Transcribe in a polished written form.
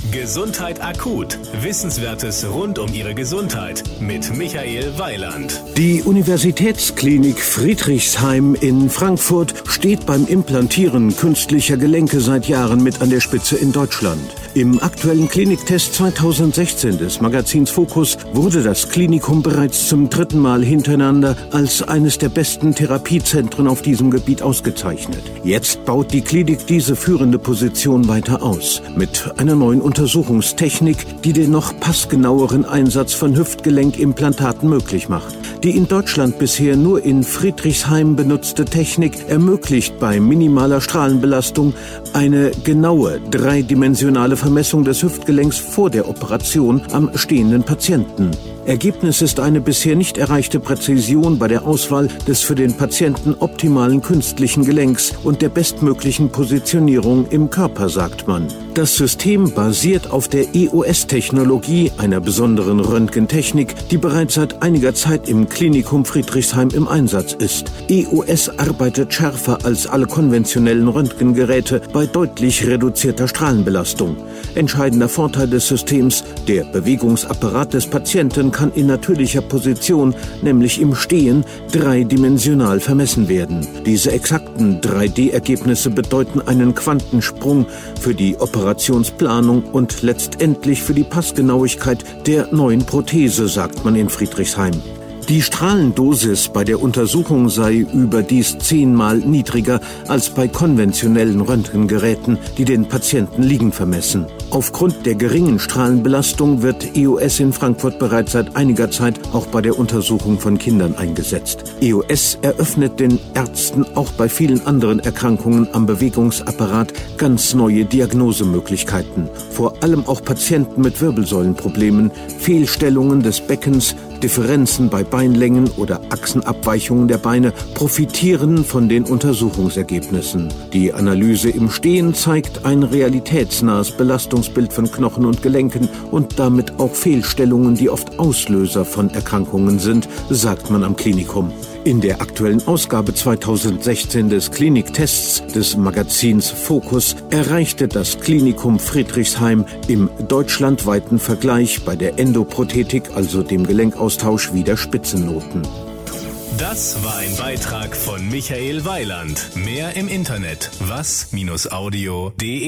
Gesundheit akut. Wissenswertes rund um Ihre Gesundheit mit Michael Weiland. Die Universitätsklinik Friedrichshain in Frankfurt steht beim Implantieren künstlicher Gelenke seit Jahren mit an der Spitze in Deutschland. Im aktuellen Kliniktest 2016 des Magazins Focus wurde das Klinikum bereits zum 3. Mal hintereinander als eines der besten Therapiezentren auf diesem Gebiet ausgezeichnet. Jetzt baut die Klinik diese führende Position weiter aus mit einer neuen Untersuchungstechnik, die den noch passgenaueren Einsatz von Hüftgelenkimplantaten möglich macht. Die in Deutschland bisher nur in Friedrichshain benutzte Technik ermöglicht bei minimaler Strahlenbelastung eine genaue, dreidimensionale Vermessung des Hüftgelenks vor der Operation am stehenden Patienten. Ergebnis ist eine bisher nicht erreichte Präzision bei der Auswahl des für den Patienten optimalen künstlichen Gelenks und der bestmöglichen Positionierung im Körper, sagt man. Das System basiert auf der EOS-Technologie, einer besonderen Röntgentechnik, die bereits seit einiger Zeit im Klinikum Friedrichshain im Einsatz ist. EOS arbeitet schärfer als alle konventionellen Röntgengeräte bei deutlich reduzierter Strahlenbelastung. Entscheidender Vorteil des Systems: der Bewegungsapparat des Patienten kann in natürlicher Position, nämlich im Stehen, dreidimensional vermessen werden. Diese exakten 3D-Ergebnisse bedeuten einen Quantensprung für die Operationsplanung und letztendlich für die Passgenauigkeit der neuen Prothese, sagt man in Friedrichshain. Die Strahlendosis bei der Untersuchung sei überdies 10-mal niedriger als bei konventionellen Röntgengeräten, die den Patienten liegend vermessen. Aufgrund der geringen Strahlenbelastung wird EOS in Frankfurt bereits seit einiger Zeit auch bei der Untersuchung von Kindern eingesetzt. EOS eröffnet den Ärzten auch bei vielen anderen Erkrankungen am Bewegungsapparat ganz neue Diagnosemöglichkeiten. Vor allem auch Patienten mit Wirbelsäulenproblemen, Fehlstellungen des Beckens, Differenzen bei Beinlängen oder Achsenabweichungen der Beine profitieren von den Untersuchungsergebnissen. Die Analyse im Stehen zeigt ein realitätsnahes Belastungsbild von Knochen und Gelenken und damit auch Fehlstellungen, die oft Auslöser von Erkrankungen sind, sagt man am Klinikum. In der aktuellen Ausgabe 2016 des Kliniktests des Magazins Focus erreichte das Klinikum Friedrichshain im deutschlandweiten Vergleich bei der Endoprothetik, also dem Gelenkaustausch, wieder Spitzennoten. Das war ein Beitrag von Michael Weiland. Mehr im Internet was-audio.de